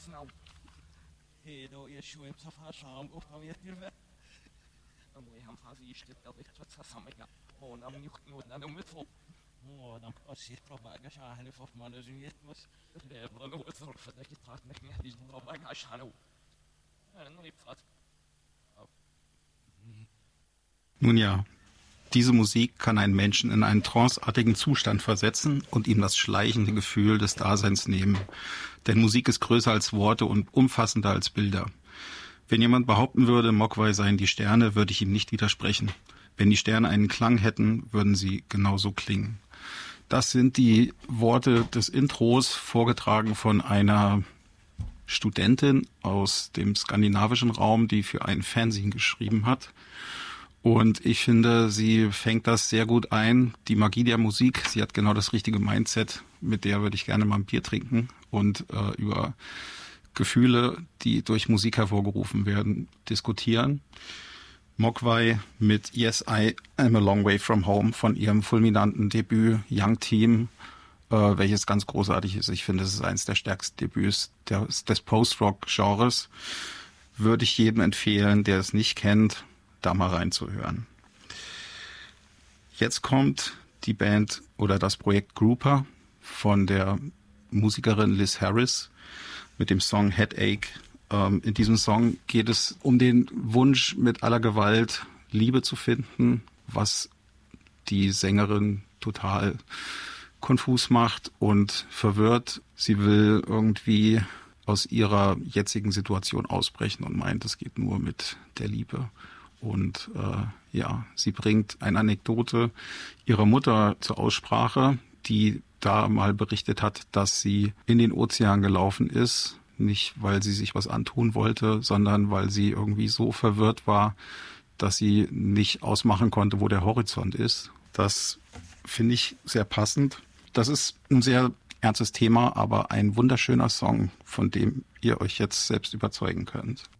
Nun ja, diese Musik kann einen Menschen in einen tranceartigen Zustand versetzen und ihm das schleichende Gefühl des Daseins nehmen. Denn Musik ist größer als Worte und umfassender als Bilder. Wenn jemand behaupten würde, Mogwai seien die Sterne, würde ich ihm nicht widersprechen. Wenn die Sterne einen Klang hätten, würden sie genauso klingen. Das sind die Worte des Intros, vorgetragen von einer Studentin aus dem skandinavischen Raum, die für ein Fanzine geschrieben hat. Und ich finde, sie fängt das sehr gut ein, die Magie der Musik. Sie hat genau das richtige Mindset, mit der würde ich gerne mal ein Bier trinken und über Gefühle, die durch Musik hervorgerufen werden, diskutieren. Mogwai mit Yes, I Am a Long Way From Home von ihrem fulminanten Debüt Young Team, welches ganz großartig ist. Ich finde, es ist eines der stärksten Debüts des Post-Rock-Genres. Würde ich jedem empfehlen, der es nicht kennt, da mal reinzuhören. Jetzt kommt die Band oder das Projekt Grouper von der Musikerin Liz Harris mit dem Song Headache. In diesem Song geht es um den Wunsch, mit aller Gewalt Liebe zu finden, was die Sängerin total konfus macht und verwirrt. Sie will irgendwie aus ihrer jetzigen Situation ausbrechen und meint, es geht nur mit der Liebe. Und sie bringt eine Anekdote ihrer Mutter zur Aussprache, die da mal berichtet hat, dass sie in den Ozean gelaufen ist, nicht weil sie sich was antun wollte, sondern weil sie irgendwie so verwirrt war, dass sie nicht ausmachen konnte, wo der Horizont ist. Das finde ich sehr passend. Das ist ein sehr ernstes Thema, aber ein wunderschöner Song, von dem ihr euch jetzt selbst überzeugen könnt.